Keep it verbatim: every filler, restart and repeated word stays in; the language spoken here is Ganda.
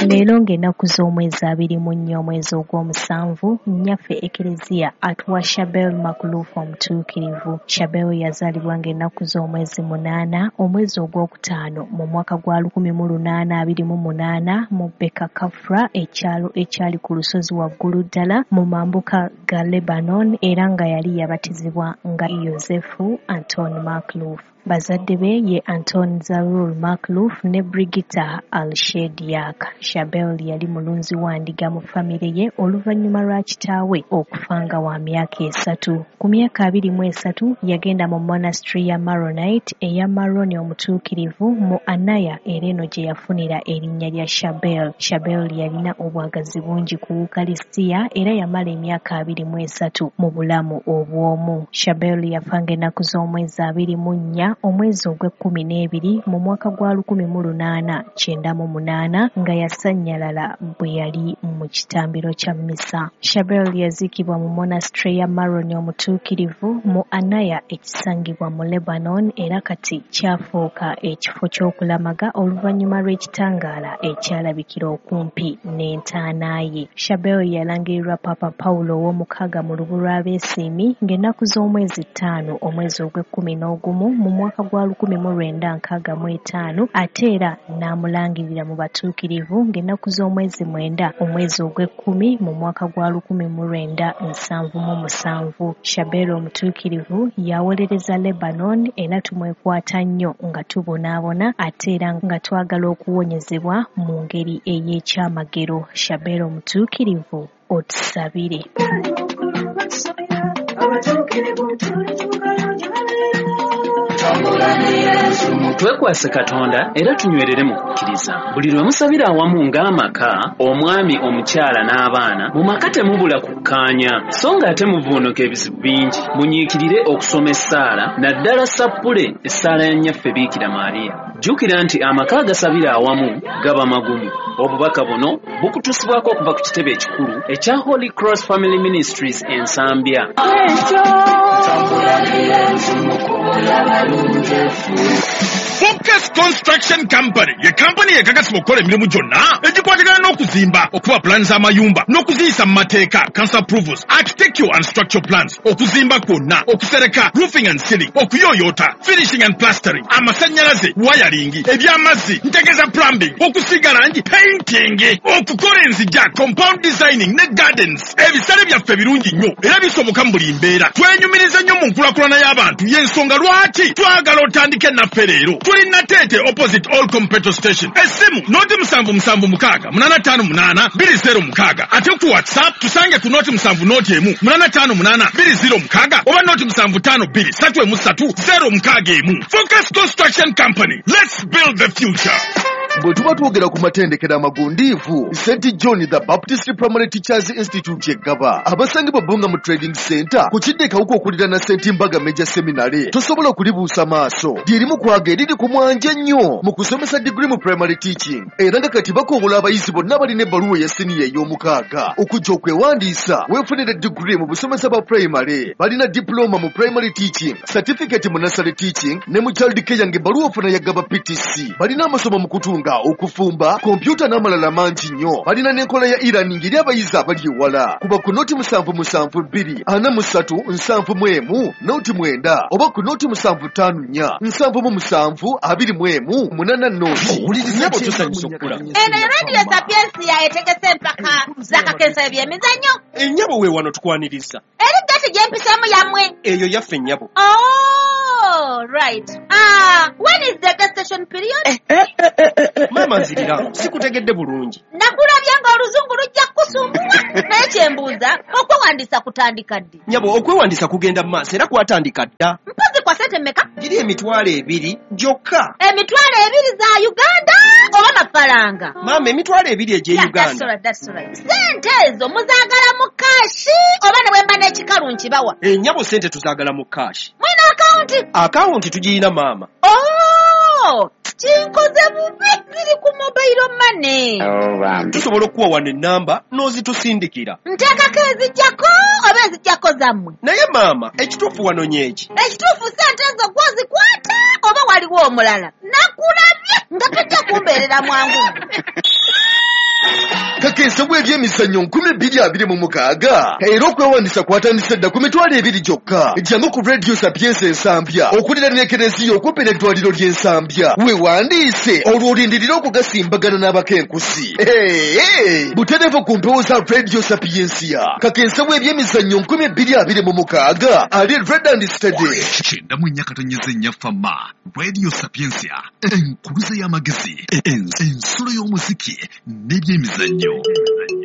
Leero ng'ennaku z'omwezi abiri mu nnya omwezi ogw'omusanvu, nnyaffe Eklezia atuwa Shabel Makhlouf omutuukirivu. Shabel yazaalibwa ng'ennaku z'omwezi munaana omwezi ogwokutaano mu mwaka gwa lukumi mu lunaana abiri mu munaana mu Beka Kafra, ekyalo ekyali ku lusozi waggulu ddala mu mambuka ga Lebanon, era nga yali yabatizibwa nga Yosefu Anton Makhlouf. Bazadde be ye Anton Zarul Makhlouf ne Brigitta Al-Shediak. Shabel yali mulunzi wa ndiga mu famire ye oluvannyuma lwa kitaawe okufa nga wa myaka esatu. Ku myaka abiri mu esatu yagenda mu monastery ya Maronite eya Maroni omutuukirivu mu Anaya, era eno gye yafunira erinnya lya Shabel. Shabel yalina obwagazi bungi ku Ukalisitiya era yamala emyaka abiri mu esatu mu bulamu obw'omu. Shabel yafa ng'ennaku z'omwezi abiri mu nnya omwezi ogw'ekkumi n'ebiri mu mwaka gwa lukumi mu lunaana kyenda mu munaana nga yasannyalala bwe yali mu kitambiro kya mmisa. Shabel yaziikibwa mu monastery ya Maroni omutuukirivu mu Anaya ekisangibwa mu Lebanon, era kati kyafuuka ekifo ky'okulamaga oluvannyuma lw'ekitangaala ekyalabikira okumpi n'entaana ye. Shabel yalangirirwa Papa Paulo ow'omukaaga mu lubu lw'abeesiimi ng'ennaku z'omwezi ttaano omwezi ogw'ekkumi n'ogumu mu mwaka gwa lukumi mu lwenda nkaaga mu etaano, ate era n'amulangirira mu batuukirivu ng'ennaku z'omwezi mwenda omwezi ogw'ekkumi mu mwaka gwa lukumi mu lwenda nsanvu mu musanvu. Shabel omutuukirivu yawolereza Lebanon, era tumwekwata nnyo nga tubonaabona ate era nga twagala okuwonyezebwa mu ngeri ey'ekyamagero. Shabel omutuukirivu otusabire. Twekwase Katonda era tunywerere mu kukkiriza. Buli lwe musabira awamu ng'amaka, omwami, omukyala n'abaana, mu maka temubula kukkaanya, so nga ate muvuunuka ebizibu bingi. Munyiikirire okusoma essaala, naddala sappule essaala ya nnyaffe Biikira Maariya. Jjukira nti amaka agasabira awamu gaba magumu. Obubaka buno bukutusibwako okuva ku kitebe ekikulu ekya Holy Cross Family Ministries Ensambya. Focus Construction Company ye company yekakasibwa okukola emirimu gyonna egikwatagana n'okuzimba, okuba plans z'amayumba n'okuziyisa mu mateeka, council approvals, architectural and structural plans, okuzimba kwonna, okusereka, roofing and ceiling, okuyooyoota, finishing and plastering, amasannyalaze, wiring, eby'amazzi, ntegeeza plumbing, okusiiga langi, painting, okukola enzija, compound designing ne gardens. Ebisale byaffe birungi nnyo era bisoboka mu buli mbeera. Twenyumiriza nnyo mu nkulakulana y'abantu, y'ensonga lwaki twagala otandike naffe leero. Tuli Natete opposite Allcom petrol station. Esimu noti musanvu musanvu mukaaga munana ttaano munaana bbiri zeero mukaaga. Ate ku WhatsApp tusange ku noti musanvu noti emu munana ttaano munaana bbiri zeero mukaaga oba noti musanvu ttaano bbiri ssatu emu ssatu zeero mukaaga emu. Focus Construction Company. Let's build the future. Bwe tuba twogera ku matendekero amagundiivu, Saint John the Baptist Primary Teachers Institute yeggaba abasangibwa Bunga mu Trading Center ku kidde kawuka okulira na Saint Mbaga Major Seminary. Tosobola okulibuusa maaso lyerimu kwaga eriri ku mwanja nnyo mu kusomesa degree mu primary teaching, era nga kati bakobola abayizi bonna abalina ebbaluwa ya siniya ey'omukaaga okujja okwewandiisa weefunire degree mu busomesa bwa primary. Balina diploma mu primary teaching, certificate mu nursery teaching ne mu child care ng'ebbaluwa ofuna yaggaba P T C. Balina amasomo mu kutunga, okufumba, kompyuta n'amalala mangi nnyo. Balina n'enkola ya e-learning eri abayizi abali ewala. Kuba ku noti musanvu musanvu bbiri ana mu ssatu nsanvu mu emu noti mwenda, oba ku noti musanvu ttaano nnya nsanvu mu musanvu abiri mu emu munana noti. Nnyabo tusanyusa okukula. Eno radio sapiensi ya etegese empaka z'akakensa ebyemizannyo. Ennyabo we wano tukwaniriza. Eri gati gyempisemu yammwe. Eyo yaffe nnyabo. Oh, right. Ah, when is the gestation period? Eh, eh, eh, eh, eh. Mama nzirira, sikutegedde bulungi. Nakulabye nga oluzungu lujja kusumbula. Naye kyembuuza, okwewandiisa kutandika ddi? Nnyabo, okwewandiisa kugenda mu maaso era kwatandika dda. Mpozi kwa sente mmeka? Giri emitwalo ebiri gyokka. Emitwalo ebiri za Uganda oba mafalanga? Mama, emitwalo ebiri egy'e Uganda. That's right, that's right. Sente ezo muzaagala mu kaashi oba ne bwemba n'ekikalu nkibawa? Ennyabo sente tuzaagala mu kaashi. Mwina akawunti? Akawunti tugirina maama. Oh! Kinkoze bubi ziri ku mobile money. Oh, tusobola okuwa wano ennamba n'ozitusindikira. Nteekako ezijjako oba ezijjako zammwe? Naye maama, ekituufu wano nyeeki. Ekituufu sente ezo gwozikwata oba waliwo omulala? Nakulabye nga tojja kumbeerera mwangu. kakensa bw'ebyemizannyo nkumi bbiri abiri mu mukaaga era okwewandisa kwatandise dda ku mitwalo ebiri gyokka. Jangu ku Radio Sapienza Ensambya okuliraana Ekereziya okumpi n'eddwaliro ly'Ensambya. Weewandiise olwo olindirira okugasimbagana n'abakenkusi. Ee, butereevu ku mpewo za Radio Sapienza. Kakensa bw'ebyemizannyo nkumi bbiri abiri mu mukaaga ali Red and Steady. Kyenda mu nnyakatonyeze nnyafama Radio Sapienza enkuluze y'amagezi ensolo y'omuziki n'ebyemizannyo.